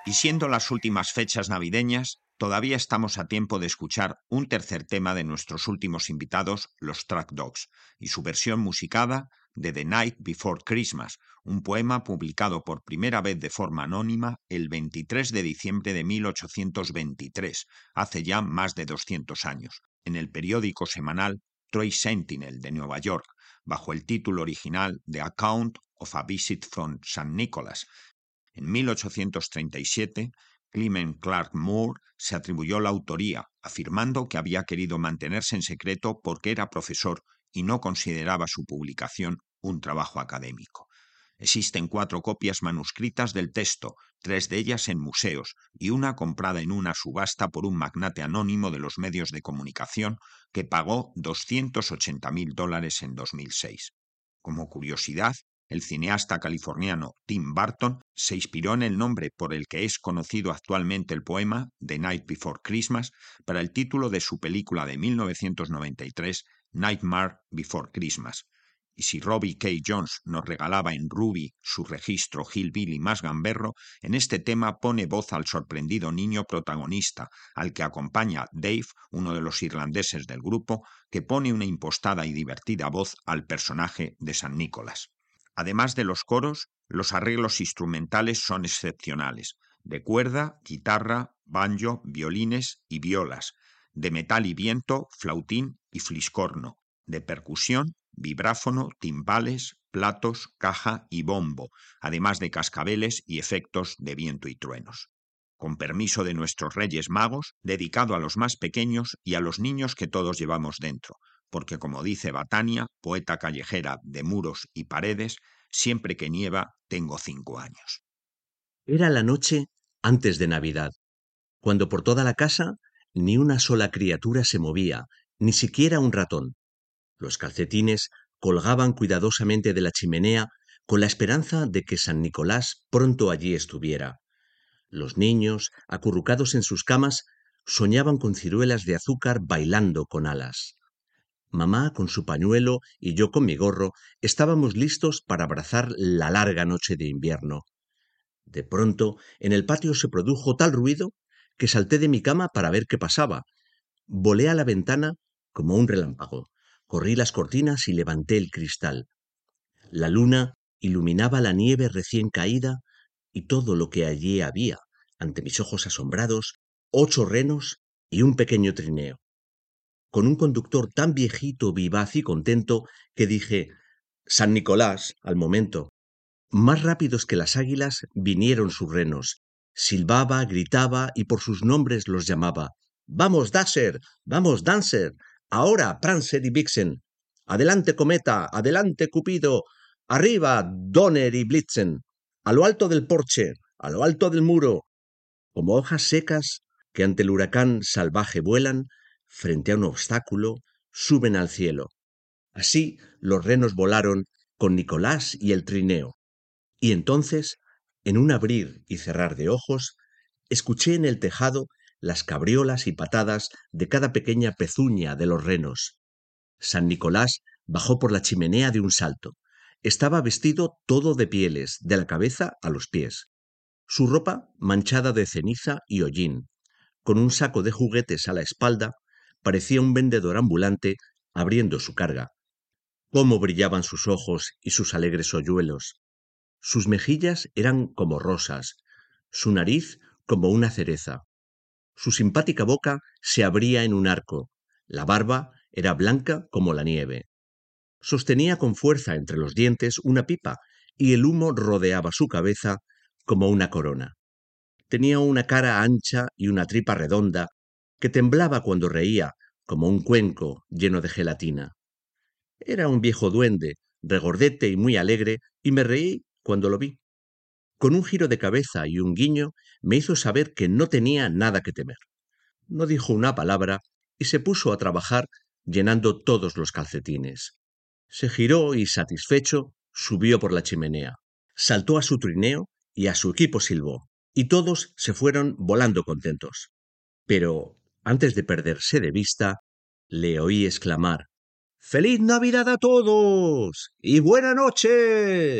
Y siendo las últimas fechas navideñas, todavía estamos a tiempo de escuchar un tercer tema de nuestros últimos invitados, los Track Dogs, y su versión musicada de The Night Before Christmas, un poema publicado por primera vez de forma anónima el 23 de diciembre de 1823, hace ya más de 200 años, en el periódico semanal Troy Sentinel de Nueva York, bajo el título original The Account of a Visit from St. Nicholas. En 1837, Clement Clark Moore se atribuyó la autoría, afirmando que había querido mantenerse en secreto porque era profesor y no consideraba su publicación un trabajo académico. Existen 4 copias manuscritas del texto, 3 de ellas en museos y una comprada en una subasta por un magnate anónimo de los medios de comunicación que pagó $280,000 en 2006. Como curiosidad, el cineasta californiano Tim Burton se inspiró en el nombre por el que es conocido actualmente el poema The Night Before Christmas para el título de su película de 1993, Nightmare Before Christmas. Y si Robbie K. Jones nos regalaba en Ruby su registro hillbilly más gamberro, en este tema pone voz al sorprendido niño protagonista, al que acompaña Dave, uno de los irlandeses del grupo, que pone una impostada y divertida voz al personaje de San Nicolás. Además de los coros, los arreglos instrumentales son excepcionales, de cuerda, guitarra, banjo, violines y violas, de metal y viento, flautín y fliscorno, de percusión, vibráfono, timbales, platos, caja y bombo, además de cascabeles y efectos de viento y truenos. Con permiso de nuestros Reyes Magos, dedicado a los más pequeños y a los niños que todos llevamos dentro, porque como dice Batania, poeta callejera de muros y paredes, siempre que nieva tengo 5 años. Era la noche antes de Navidad, cuando por toda la casa ni una sola criatura se movía, ni siquiera un ratón. Los calcetines colgaban cuidadosamente de la chimenea con la esperanza de que San Nicolás pronto allí estuviera. Los niños, acurrucados en sus camas, soñaban con ciruelas de azúcar bailando con alas. Mamá con su pañuelo y yo con mi gorro estábamos listos para abrazar la larga noche de invierno. De pronto, en el patio se produjo tal ruido que salté de mi cama para ver qué pasaba. Volé a la ventana como un relámpago, corrí las cortinas y levanté el cristal. La luna iluminaba la nieve recién caída y todo lo que allí había, ante mis ojos asombrados, 8 renos y un pequeño trineo, con un conductor tan viejito, vivaz y contento que dije «San Nicolás» al momento. Más rápidos que las águilas vinieron sus renos. Silbaba, gritaba y por sus nombres los llamaba. «¡Vamos, Dasher! ¡Vamos, Dancer! ¡Ahora, Prancer y Vixen! ¡Adelante, Cometa! ¡Adelante, Cupido! ¡Arriba, Donner y Blitzen! ¡A lo alto del porche! ¡A lo alto del muro!». Como hojas secas que ante el huracán salvaje vuelan, frente a un obstáculo, suben al cielo. Así los renos volaron con Nicolás y el trineo. Y entonces, en un abrir y cerrar de ojos, escuché en el tejado las cabriolas y patadas de cada pequeña pezuña de los renos. San Nicolás bajó por la chimenea de un salto. Estaba vestido todo de pieles, de la cabeza a los pies. Su ropa manchada de ceniza y hollín. Con un saco de juguetes a la espalda, parecía un vendedor ambulante abriendo su carga. Cómo brillaban sus ojos y sus alegres hoyuelos. Sus mejillas eran como rosas, su nariz como una cereza. Su simpática boca se abría en un arco, la barba era blanca como la nieve. Sostenía con fuerza entre los dientes una pipa y el humo rodeaba su cabeza como una corona. Tenía una cara ancha y una tripa redonda que temblaba cuando reía como un cuenco lleno de gelatina. Era un viejo duende, regordete y muy alegre, y me reí cuando lo vi. Con un giro de cabeza y un guiño me hizo saber que no tenía nada que temer. No dijo una palabra y se puso a trabajar llenando todos los calcetines. Se giró y, satisfecho, subió por la chimenea. Saltó a su trineo y a su equipo silbó, y todos se fueron volando contentos. Pero, antes de perderse de vista, le oí exclamar «¡Feliz Navidad a todos! ¡Y buena noche!».